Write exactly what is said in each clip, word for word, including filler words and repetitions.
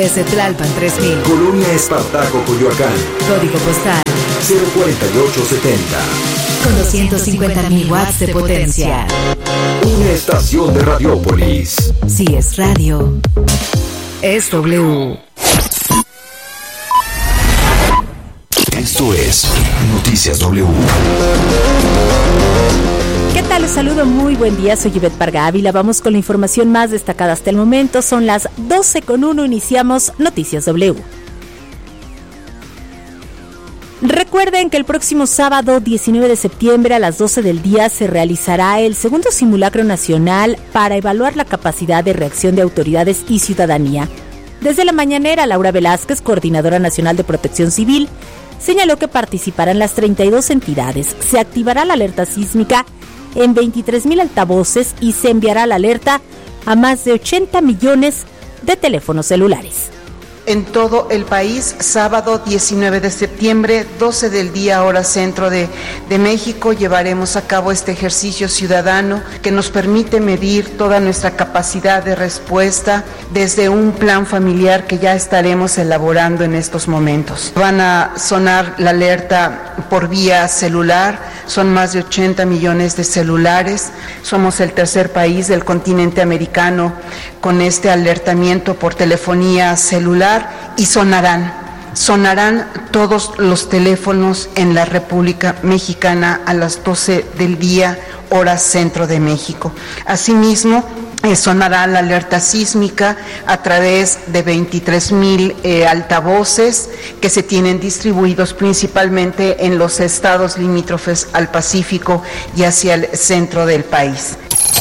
Desde Tlalpan tres mil. Colonia Espartaco, Coyoacán. Código postal cero cuarenta y ocho setenta. Con doscientos cincuenta mil watts de potencia. Una estación de Radiópolis. Si es radio, es W. Esto es Noticias W. ¿Qué tal? Les saludo, muy buen día, soy Ivette Parga Ávila. Vamos con la información más destacada hasta el momento. Son las doce con uno, iniciamos Noticias W. Recuerden que el próximo sábado diecinueve de septiembre a las doce del día se realizará el segundo simulacro nacional para evaluar la capacidad de reacción de autoridades y ciudadanía. Desde la mañanera, Laura Velázquez, coordinadora nacional de Protección Civil, señaló que participarán las treinta y dos entidades. Se activará la alerta sísmica en veintitrés mil altavoces y se enviará la alerta a más de ochenta millones de teléfonos celulares. En todo el país, sábado diecinueve de septiembre, doce del día, hora centro de, de México, llevaremos a cabo este ejercicio ciudadano que nos permite medir toda nuestra capacidad de respuesta desde un plan familiar que ya estaremos elaborando en estos momentos. Van a sonar la alerta por vía celular, son más de ochenta millones de celulares, somos el tercer país del continente americano con este alertamiento por telefonía celular. Y sonarán, sonarán todos los teléfonos en la República Mexicana a las doce del día, hora centro de México. Asimismo, eh, sonará la alerta sísmica a través de veintitrés mil eh, altavoces que se tienen distribuidos principalmente en los estados limítrofes al Pacífico y hacia el centro del país.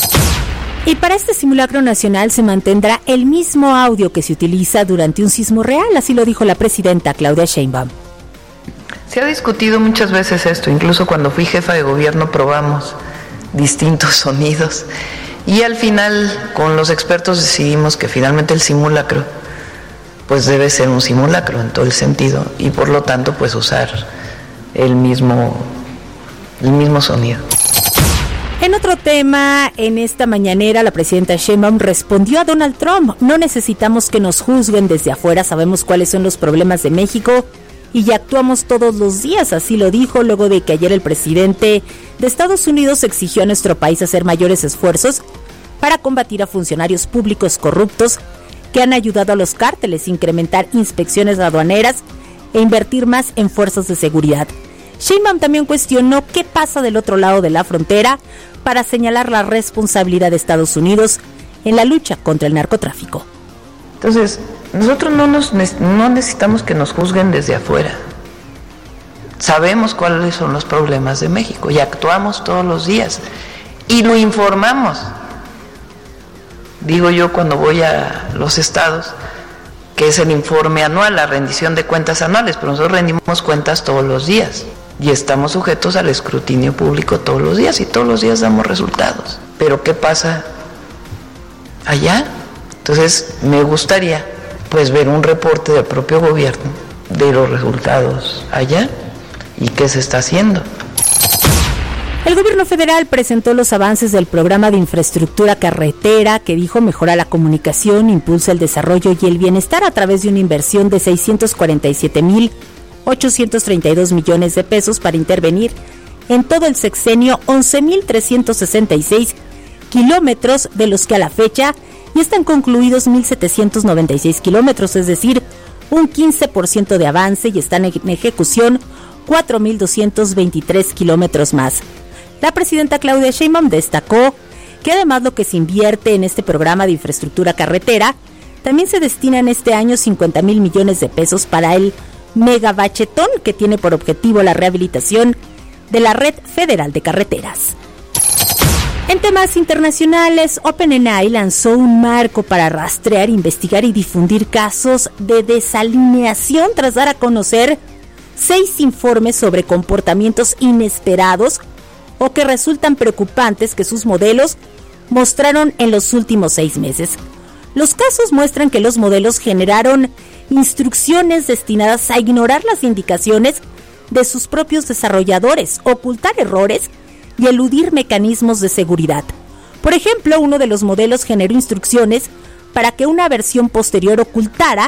Y para este simulacro nacional se mantendrá el mismo audio que se utiliza durante un sismo real, así lo dijo la presidenta Claudia Sheinbaum. Se ha discutido muchas veces esto, incluso cuando fui jefa de gobierno probamos distintos sonidos y al final con los expertos decidimos que finalmente el simulacro pues debe ser un simulacro en todo el sentido y por lo tanto pues usar el mismo, el mismo sonido. En otro tema, en esta mañanera la presidenta Sheinbaum respondió a Donald Trump: no necesitamos que nos juzguen desde afuera, sabemos cuáles son los problemas de México y ya actuamos todos los días, así lo dijo luego de que ayer el presidente de Estados Unidos exigió a nuestro país hacer mayores esfuerzos para combatir a funcionarios públicos corruptos que han ayudado a los cárteles, incrementar inspecciones aduaneras e invertir más en fuerzas de seguridad. Sheinbaum también cuestionó qué pasa del otro lado de la frontera para señalar la responsabilidad de Estados Unidos en la lucha contra el narcotráfico. Entonces, nosotros no, nos, no necesitamos que nos juzguen desde afuera. Sabemos cuáles son los problemas de México y actuamos todos los días y lo informamos. Digo yo cuando voy a los estados, que es el informe anual, la rendición de cuentas anuales, pero nosotros rendimos cuentas todos los días. Y estamos sujetos al escrutinio público todos los días y todos los días damos resultados. Pero ¿qué pasa allá? Entonces me gustaría pues ver un reporte del propio gobierno de los resultados allá y qué se está haciendo. El gobierno federal presentó los avances del programa de infraestructura carretera que dijo mejora la comunicación, impulsa el desarrollo y el bienestar a través de una inversión de seiscientos cuarenta y siete mil ochocientos treinta y dos millones de pesos para intervenir en todo el sexenio once mil trescientos sesenta y seis kilómetros, de los que a la fecha ya están concluidos mil setecientos noventa y seis kilómetros, es decir, un quince por ciento de avance, y están en ejecución cuatro mil doscientos veintitrés kilómetros más. La presidenta Claudia Sheinbaum destacó que además lo que se invierte en este programa de infraestructura carretera, también se destinan este año cincuenta mil millones de pesos para el megabachetón, que tiene por objetivo la rehabilitación de la red federal de carreteras. En temas internacionales, OpenAI lanzó un marco para rastrear, investigar y difundir casos de desalineación tras dar a conocer seis informes sobre comportamientos inesperados o que resultan preocupantes que sus modelos mostraron en los últimos seis meses. Los casos muestran que los modelos generaron instrucciones destinadas a ignorar las indicaciones de sus propios desarrolladores, ocultar errores y eludir mecanismos de seguridad. Por ejemplo, uno de los modelos generó instrucciones para que una versión posterior ocultara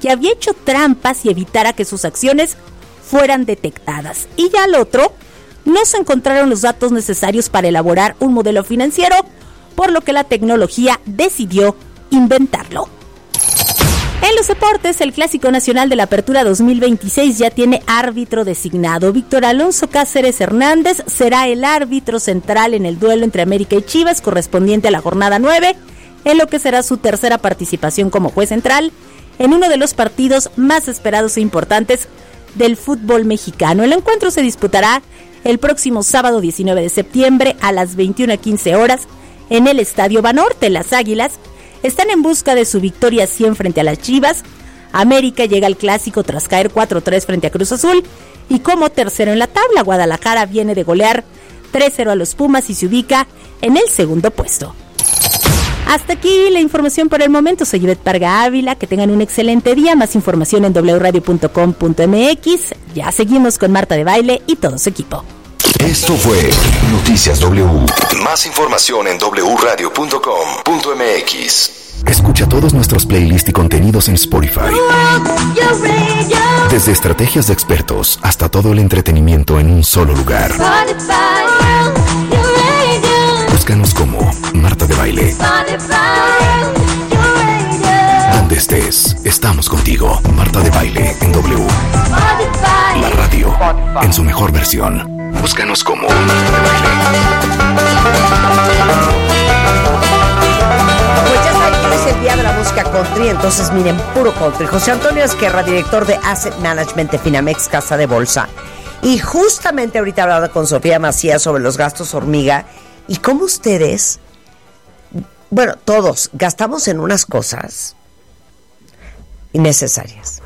que había hecho trampas y evitara que sus acciones fueran detectadas. Y ya al otro, no se encontraron los datos necesarios para elaborar un modelo financiero, por lo que la tecnología decidió inventarlo. En los deportes, el Clásico Nacional de la Apertura dos mil veintiséis ya tiene árbitro designado. Víctor Alonso Cáceres Hernández será el árbitro central en el duelo entre América y Chivas, correspondiente a la jornada nueve, en lo que será su tercera participación como juez central en uno de los partidos más esperados e importantes del fútbol mexicano. El encuentro se disputará el próximo sábado diecinueve de septiembre a las veintiuna quince horas en el Estadio Banorte. Las Águilas están en busca de su victoria cien frente a las Chivas. América llega al Clásico tras caer cuatro tres frente a Cruz Azul y como tercero en la tabla, Guadalajara viene de golear tres cero a los Pumas y se ubica en el segundo puesto. Hasta aquí la información por el momento. Soy Ivette Parga Ávila. Que tengan un excelente día. Más información en doble u radio punto com punto m x. Ya seguimos con Marta de Baile y todo su equipo. Esto fue Noticias W. Más información en doble u radio punto com punto m x. Escucha todos nuestros playlists y contenidos en Spotify. Desde estrategias de expertos hasta todo el entretenimiento en un solo lugar. Búscanos como Marta de Baile. Donde estés, estamos contigo. Marta de Baile en W. La radio en su mejor versión. Búscanos como Marta de Baile. Pues ya saben que es el día de la música country, entonces miren, puro country. José Antonio Esquerra, director de Asset Management de Finamex Casa de Bolsa. Y justamente ahorita hablaba con Sofía Macías sobre los gastos hormiga y cómo ustedes, bueno, todos gastamos en unas cosas innecesarias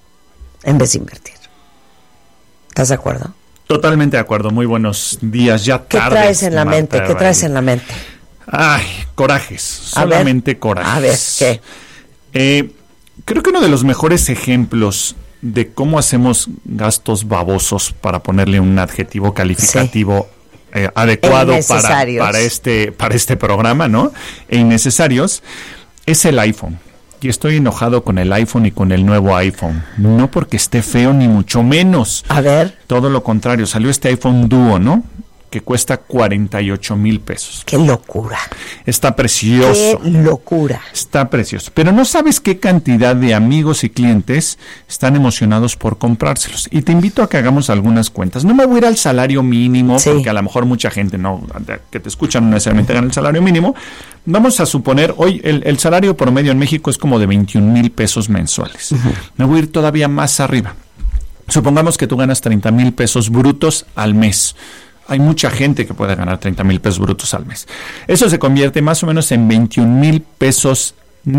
en vez de invertir. ¿Estás de acuerdo? Totalmente de acuerdo. Muy buenos días. Ya ¿Qué tardes, traes en la Marta, mente? ¿Qué traes en la mente? Ay, corajes. A Solamente ver, corajes. A ver, ¿qué? Eh, creo que uno de los mejores ejemplos de cómo hacemos gastos babosos, para ponerle un adjetivo calificativo sí. eh, adecuado para, para, este, para este programa, ¿no? E innecesarios, es el iPhone. Y estoy enojado con el iPhone y con el nuevo iPhone. No porque esté feo, ni mucho menos. A ver. Todo lo contrario. Salió este iPhone Duo, ¿no? Que cuesta cuarenta y ocho mil pesos. ¡Qué locura! Está precioso. ¡Qué locura! Está precioso. Pero no sabes qué cantidad de amigos y clientes están emocionados por comprárselos. Y te invito a que hagamos algunas cuentas. No me voy a ir al salario mínimo, sí. porque a lo mejor mucha gente no que te escuchan no necesariamente gana el salario mínimo. Vamos a suponer, hoy el, el salario promedio en México es como de veintiún mil pesos mensuales. Uh-huh. Me voy a ir todavía más arriba. Supongamos que tú ganas treinta mil pesos brutos al mes. Hay mucha gente que puede ganar treinta mil pesos brutos al mes. Eso se convierte más o menos en veintiún mil pesos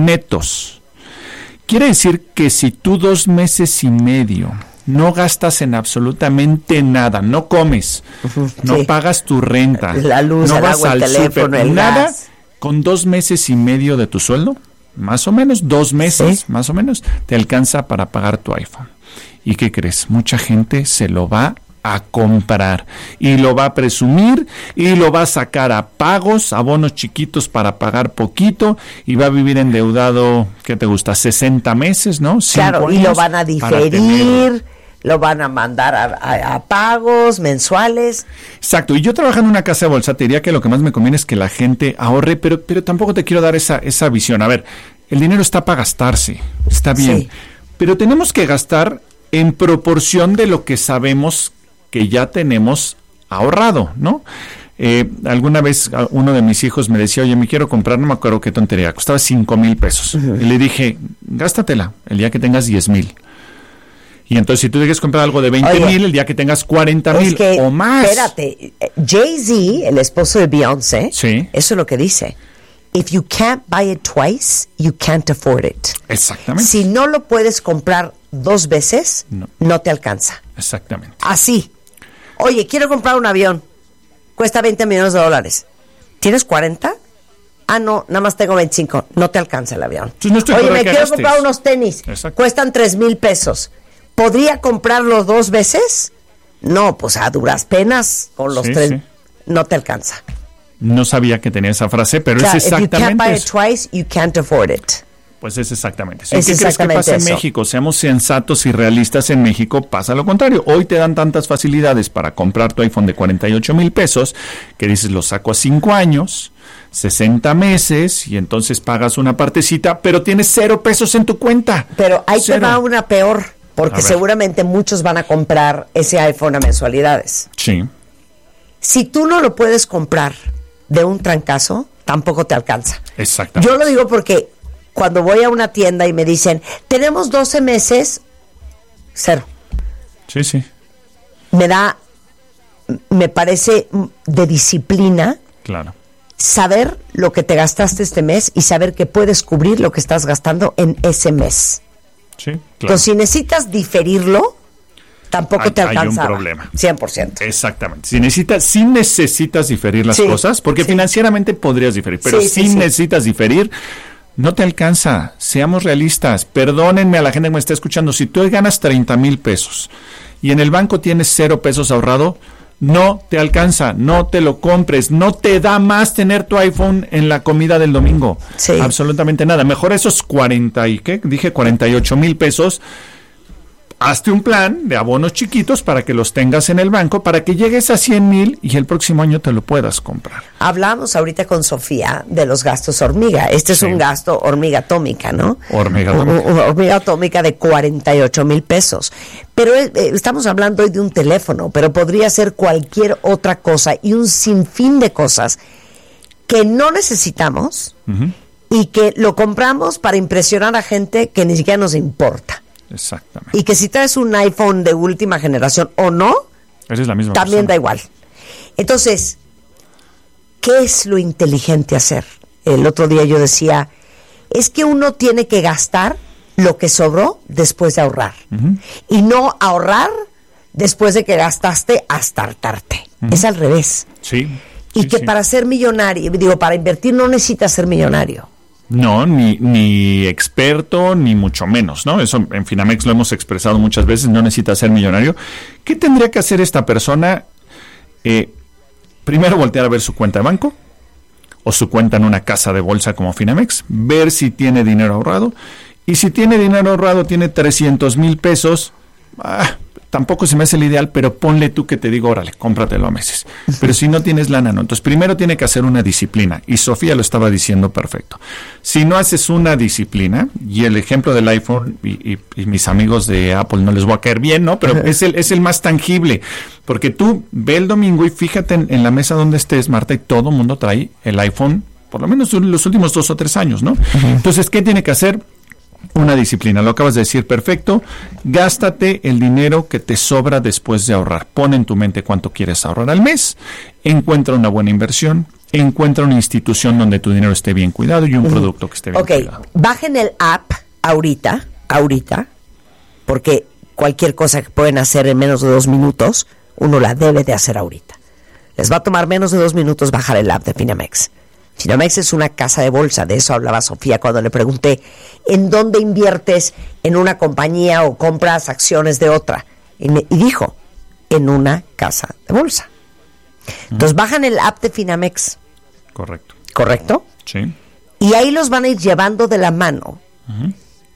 netos. Quiere decir que si tú dos meses y medio no gastas en absolutamente nada, no comes, uh-huh, no sí. pagas tu renta, la luz, no el vas agua, al el teléfono, súper, el nada, gas. Con dos meses y medio de tu sueldo, más o menos, dos meses, ¿sí? más o menos, te alcanza para pagar tu iPhone. ¿Y qué crees? Mucha gente se lo va a comprar y lo va a presumir y lo va a sacar a pagos, a bonos chiquitos para pagar poquito y va a vivir endeudado, ¿qué te gusta? sesenta meses, ¿no? Claro, y lo van a diferir, lo van a mandar a, a, a pagos mensuales. Exacto, y yo trabajando en una casa de bolsa te diría que lo que más me conviene es que la gente ahorre, pero, pero tampoco te quiero dar esa, esa visión. A ver, el dinero está para gastarse, está bien, sí. pero tenemos que gastar en proporción de lo que sabemos que ya tenemos ahorrado, ¿no? Eh, alguna vez uno de mis hijos me decía, oye, me quiero comprar, no me acuerdo qué tontería, costaba cinco mil pesos. Uh-huh. Y le dije, gástatela el día que tengas diez mil. Y entonces si tú quieres comprar algo de veinte mil, el día que tengas cuarenta mil o más. Espérate, Jay-Z, el esposo de Beyoncé, sí. eso es lo que dice. If you can't buy it twice, you can't afford it. Exactamente. Si no lo puedes comprar dos veces, no, no te alcanza. Exactamente. Así. Oye, quiero comprar un avión. Cuesta veinte millones de dólares. ¿Tienes cuarenta? Ah, no, nada más tengo veinticinco. No te alcanza el avión. Pues no estoy Oye, me quiero gastes. comprar unos tenis. Exacto. Cuestan tres mil pesos. ¿Podría comprarlos dos veces? No, pues a duras penas con los sí, tres. Sí. No te alcanza. No sabía que tenía esa frase, pero claro, es exactamente if you can't buy eso. it twice, you can't afford it. Pues es exactamente. Si es ¿Qué exactamente crees que pasa eso. en México? Seamos sensatos y realistas. En México pasa lo contrario. Hoy te dan tantas facilidades para comprar tu iPhone de cuarenta y ocho mil pesos que dices, lo saco a cinco años, sesenta meses, y entonces pagas una partecita, pero tienes cero pesos en tu cuenta. Pero ahí Cero. te va una peor, porque seguramente muchos van a comprar ese iPhone a mensualidades. Sí. Si tú no lo puedes comprar de un trancazo, tampoco te alcanza. Exactamente. Yo lo digo porque cuando voy a una tienda y me dicen, tenemos doce meses, cero. Sí, sí. Me da, me parece de disciplina Claro. saber lo que te gastaste este mes y saber que puedes cubrir lo que estás gastando en ese mes. Sí, claro. Entonces, si necesitas diferirlo, tampoco Hay- te hay un alcanza. problema. cien por ciento. Exactamente. Si necesitas, si necesitas diferir las Sí, cosas, porque sí. financieramente podrías diferir, pero Sí, si sí, sí. necesitas diferir, no te alcanza. Seamos realistas. Perdónenme a la gente que me está escuchando. Si tú hoy ganas treinta mil pesos y en el banco tienes cero pesos ahorrado, no te alcanza, no te lo compres, no te da más tener tu iPhone en la comida del domingo. Sí. Absolutamente nada. Mejor esos cuarenta y qué, dije cuarenta y ocho mil pesos. Hazte un plan de abonos chiquitos para que los tengas en el banco, para que llegues a cien mil y el próximo año te lo puedas comprar. Hablamos ahorita con Sofía de los gastos hormiga. Este es Sí. un gasto hormiga atómica, ¿no? Hormiga U- atómica. u- hormiga atómica de cuarenta y ocho mil pesos. Pero eh, eh, estamos hablando hoy de un teléfono, pero podría ser cualquier otra cosa y un sinfín de cosas que no necesitamos Ujú. y que lo compramos para impresionar a gente que ni siquiera nos importa. Exactamente. Y que si traes un iPhone de última generación o no, Eres la misma también da persona. igual. Entonces, ¿qué es lo inteligente hacer? El otro día yo decía, es que uno tiene que gastar lo que sobró después de ahorrar. Ujú. Y no ahorrar después de que gastaste hasta hartarte. Ujú. Es al revés. Sí. Y sí, que sí. para ser millonario, digo, para invertir no necesitas ser millonario. No, ni, ni experto, ni mucho menos, ¿no? Eso en Finamex lo hemos expresado muchas veces, no necesita ser millonario. ¿Qué tendría que hacer esta persona? Eh, primero voltear a ver su cuenta de banco o su cuenta en una casa de bolsa como Finamex, ver si tiene dinero ahorrado, y si tiene dinero ahorrado, tiene trescientos mil pesos, ah, tampoco se me hace el ideal, pero ponle tú que te digo, órale, cómpratelo a meses. Pero si no tienes lana, no. Entonces, primero tiene que hacer una disciplina. Y Sofía lo estaba diciendo perfecto. Si no haces una disciplina, y el ejemplo del iPhone, y, y, y mis amigos de Apple no les voy a caer bien, ¿no? Pero es el, es el más tangible. Porque tú ve el domingo y fíjate en, en la mesa donde estés, Marta, y todo el mundo trae el iPhone, por lo menos los últimos dos o tres años, ¿no? Entonces, ¿qué tiene que hacer? Una disciplina, lo acabas de decir perfecto. Gástate el dinero que te sobra después de ahorrar. Pon en tu mente cuánto quieres ahorrar al mes. Encuentra una buena inversión. Encuentra una institución donde tu dinero esté bien cuidado y un producto que esté bien Ok, cuidado. bajen el app ahorita, ahorita, porque cualquier cosa que pueden hacer en menos de dos minutos, uno la debe de hacer ahorita. Les va a tomar menos de dos minutos bajar el app de Finamex. Finamex es una casa de bolsa, de eso hablaba Sofía cuando le pregunté, ¿en dónde inviertes en una compañía o compras acciones de otra? Y, me, y dijo, en una casa de bolsa. Entonces bajan el app de Finamex, Correcto. ¿correcto? Sí. Y ahí los van a ir llevando de la mano Ujú.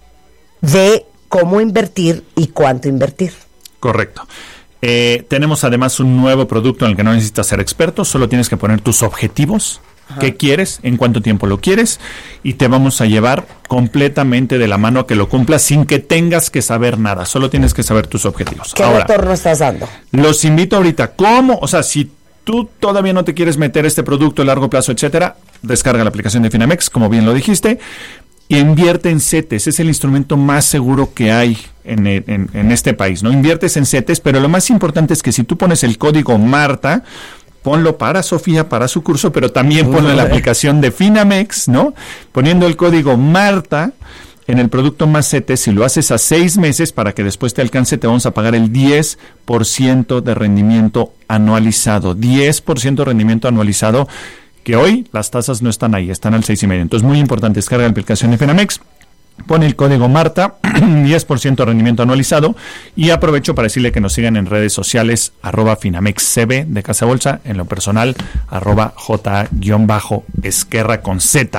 de cómo invertir y cuánto invertir. Correcto. Eh, tenemos además un nuevo producto en el que no necesitas ser experto, solo tienes que poner tus objetivos. ¿Qué quieres? ¿En cuánto tiempo lo quieres? Y te vamos a llevar completamente de la mano a que lo cumplas sin que tengas que saber nada. Solo tienes que saber tus objetivos. ¿Qué Ahora, retorno estás dando? los invito ahorita. ¿Cómo? O sea, si tú todavía no te quieres meter este producto a largo plazo, etcétera, descarga la aplicación de Finamex, como bien lo dijiste, y invierte en CETES. Es el instrumento más seguro que hay en, en, en este país, ¿no? Inviertes en CETES, pero lo más importante es que si tú pones el código Marta, ponlo para Sofía, para su curso, pero también ponlo en la aplicación de Finamex, ¿no? Poniendo el código Marta en el producto más CETES, si lo haces a seis meses para que después te alcance, te vamos a pagar el diez por ciento de rendimiento anualizado. diez por ciento de rendimiento anualizado, que hoy las tasas no están ahí, están al seis y medio. Entonces, muy importante, descarga la aplicación de Finamex. Pone el código Marta, diez por ciento de rendimiento anualizado, y aprovecho para decirle que nos sigan en redes sociales, arroba FinamexCB de Casa Bolsa, en lo personal, arroba J-Esquerra con Z.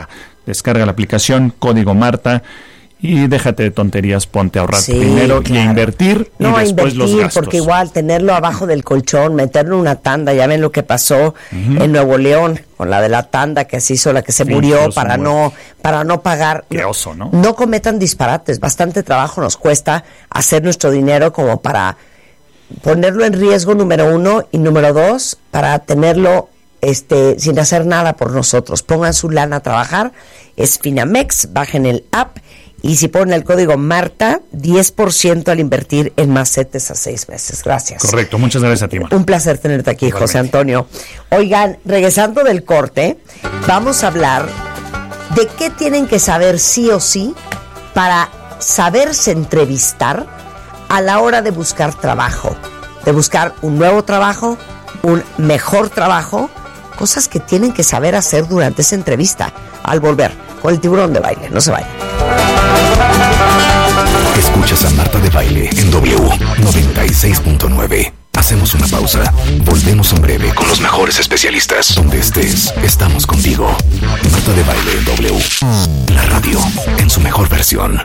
Descarga la aplicación, código Marta, y déjate de tonterías, ponte a ahorrar Sí, tu dinero claro. y a invertir y No, a después invertir, los gastos. porque igual tenerlo abajo del colchón, meterlo en una tanda, ya ven lo que pasó Ujú. en Nuevo León con la de la tanda que se hizo, la que se Sí, murió incluso para muerto. no para no pagar. Qué oso, ¿no? No cometan disparates, bastante trabajo nos cuesta hacer nuestro dinero como para ponerlo en riesgo, número uno, y número dos, para tenerlo este sin hacer nada por nosotros. Pongan su lana a trabajar, es Finamex, bajen el app. Y si ponen el código Marta, diez por ciento al invertir en más CETES a seis meses. Gracias. Correcto, muchas gracias a ti, Marta. Un placer tenerte aquí, Igualmente. José Antonio. Oigan, regresando del corte, vamos a hablar de qué tienen que saber sí o sí para saberse entrevistar a la hora de buscar trabajo. De buscar un nuevo trabajo, un mejor trabajo, cosas que tienen que saber hacer durante esa entrevista. Al volver, con el Tiburón de Baile. No se vayan. Escuchas a Marta de Baile en W noventa y seis punto nueve. Hacemos una pausa. Volvemos en breve con los mejores especialistas. Donde estés, estamos contigo. Marta de Baile en W. La radio en su mejor versión.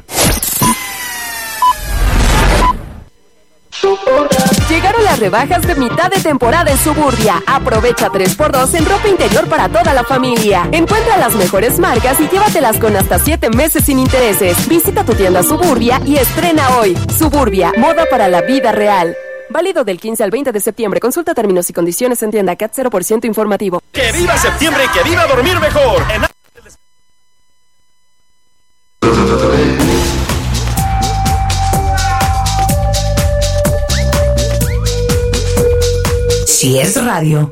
Llegaron las rebajas de mitad de temporada en Suburbia. Aprovecha tres por dos en ropa interior para toda la familia. Encuentra las mejores marcas y llévatelas con hasta siete meses sin intereses. Visita tu tienda Suburbia y estrena hoy. Suburbia, moda para la vida real. Válido del quince al veinte de septiembre. Consulta términos y condiciones en tienda. C A T cero por ciento informativo. ¡Que viva septiembre y que viva dormir mejor! En... Si es radio,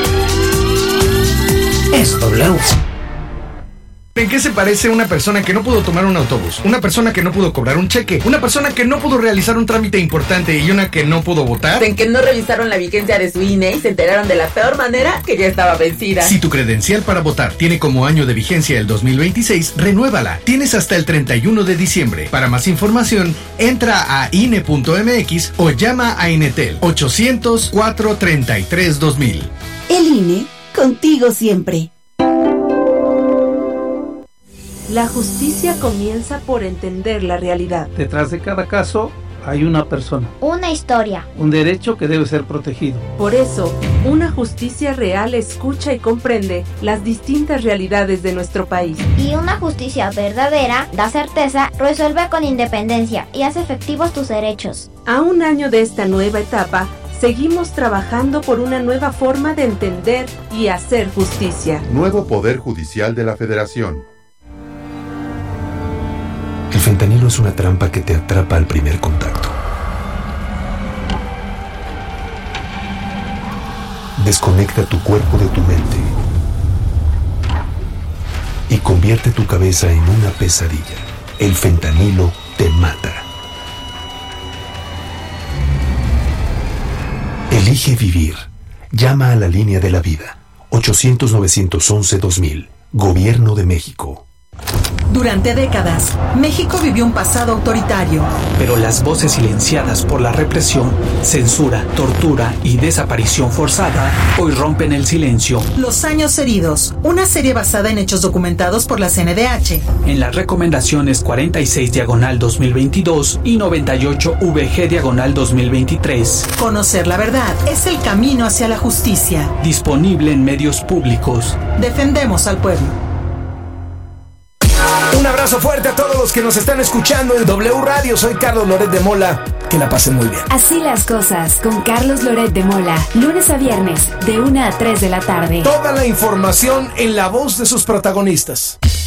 es W. ¿En qué se parece una persona que no pudo tomar un autobús? Una persona que no pudo cobrar un cheque, una persona que no pudo realizar un trámite importante y una que no pudo votar. En que no revisaron la vigencia de su I N E y se enteraron de la peor manera que ya estaba vencida. Si tu credencial para votar tiene como año de vigencia el dos mil veintiséis, renuévala. Tienes hasta el treinta y uno de diciembre. Para más información, entra a I N E punto M X o llama a Inetel ochocientos, cuatrocientos treinta y tres, dos mil. El I N E, contigo siempre. La justicia comienza por entender la realidad. Detrás de cada caso hay una persona. Una historia. Un derecho que debe ser protegido. Por eso, una justicia real escucha y comprende las distintas realidades de nuestro país. Y una justicia verdadera da certeza, resuelve con independencia y hace efectivos tus derechos. A un año de esta nueva etapa, seguimos trabajando por una nueva forma de entender y hacer justicia. Nuevo Poder Judicial de la Federación. El fentanilo es una trampa que te atrapa al primer contacto. Desconecta tu cuerpo de tu mente y convierte tu cabeza en una pesadilla. El fentanilo te mata. Elige vivir. Llama a la línea de la vida. ochocientos, novecientos once, dos mil. Gobierno de México. Durante décadas, México vivió un pasado autoritario. Pero las voces silenciadas por la represión, censura, tortura y desaparición forzada hoy rompen el silencio. Los años heridos, una serie basada en hechos documentados por la C N D H. En las recomendaciones cuarenta y seis diagonal dos mil veintidós y noventa y ocho V G diagonal dos mil veintitrés. Conocer la verdad es el camino hacia la justicia. Disponible en medios públicos. Defendemos al pueblo. Un abrazo fuerte a todos los que nos están escuchando en W Radio. Soy Carlos Loret de Mola. Que la pasen muy bien. Así las cosas con Carlos Loret de Mola. Lunes a viernes de una a tres de la tarde. Toda la información en la voz de sus protagonistas.